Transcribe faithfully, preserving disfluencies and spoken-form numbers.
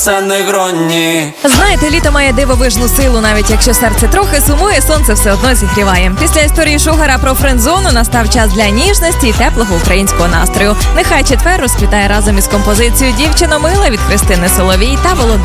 це не гроні. Знаєте, літо має дивовижну силу, навіть якщо серце трохи сумує, сонце все одно зігріває. Після історії Шугара про френдзону настав час для ніжності і теплого українського настрою. Нехай четвер розквітає разом із композицією «Дівчино мила» від Христини Соловій та Володимира